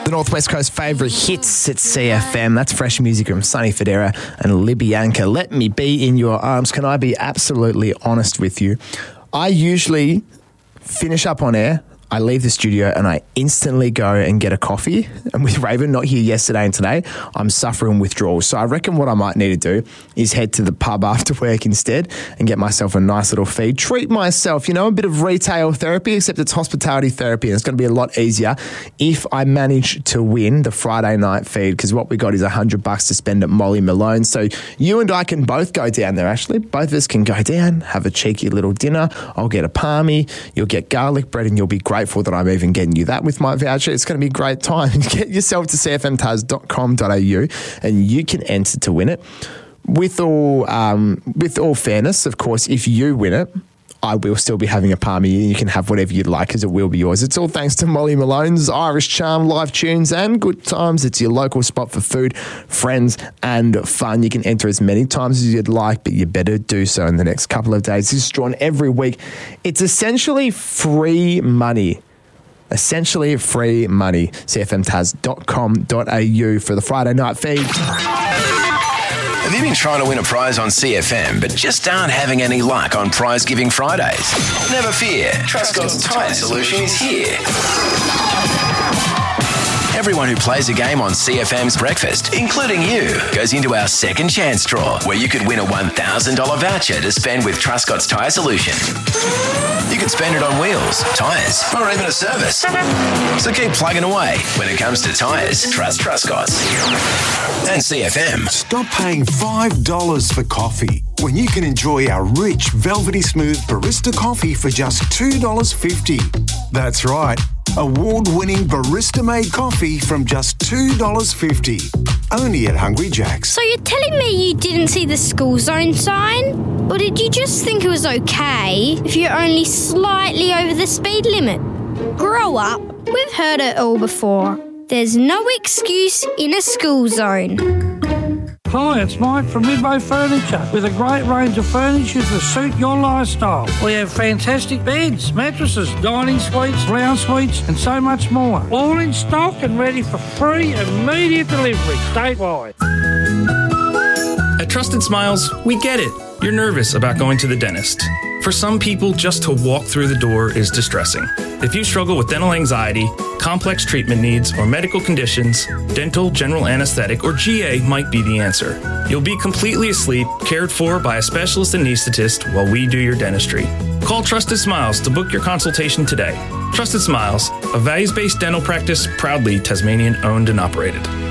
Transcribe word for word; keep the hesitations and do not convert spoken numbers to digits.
The Northwest Coast favourite hits at C F M. That's fresh music from Sonny Fodera and Libyanka. Let me be in your arms. Can I be absolutely honest with you? I usually finish up on air, I leave the studio and I instantly go and get a coffee. And with Raven not here yesterday and today, I'm suffering withdrawals. So I reckon what I might need to do is head to the pub after work instead and get myself a nice little feed. Treat myself, you know, a bit of retail therapy, except it's hospitality therapy. And it's going to be a lot easier if I manage to win the Friday night feed, because what we got is a hundred bucks to spend at Molly Malone. So you and I can both go down there, actually. Both of us can go down, have a cheeky little dinner. I'll get a palmy, you'll get garlic bread, and you'll be grateful that I'm even getting you that with my voucher. It's going to be a great time. Get yourself to c f m taz dot com dot a u and you can enter to win it. With all um, with all fairness, of course, if you win it, I will still be having a palmy and you can have whatever you'd like because it will be yours. It's all thanks to Molly Malone's Irish Charm, live tunes and good times. It's your local spot for food, friends and fun. You can enter as many times as you'd like, but you better do so in the next couple of days. This is drawn every week. It's essentially free money. Essentially free money. c f m taz dot com dot a u for the Friday night feed. Have you been trying to win a prize on C F M but just aren't having any luck on Prize Giving Fridays? Never fear, Truscott's Tyre Solution is here. Everyone who plays a game on C F M's Breakfast, including you, goes into our second chance draw where you could win a one thousand dollars voucher to spend with Truscott's Tyre Solution. You could spend it on wheels, tyres, or even a service. So keep plugging away. When it comes to tyres, trust Truscott's. And C F M. Stop paying five dollars for coffee when you can enjoy our rich, velvety smooth barista coffee for just two dollars fifty. That's right. Award-winning barista-made coffee from just two dollars fifty. Only at Hungry Jack's. So you're telling me you didn't see the school zone sign? Or did you just think it was okay if you're only slightly over the speed limit? Grow up. We've heard it all before. There's no excuse in a school zone. Hi, it's Mike from Midway Furniture with a great range of furniture to suit your lifestyle. We have fantastic beds, mattresses, dining suites, lounge suites and so much more. All in stock and ready for free immediate delivery statewide. At Trusted Smiles, we get it. You're nervous about going to the dentist. For some people, just to walk through the door is distressing. If you struggle with dental anxiety, complex treatment needs, or medical conditions, dental, general anesthetic, or G A might be the answer. You'll be completely asleep, cared for by a specialist anesthetist while we do your dentistry. Call Trusted Smiles to book your consultation today. Trusted Smiles, a values-based dental practice proudly Tasmanian owned and operated.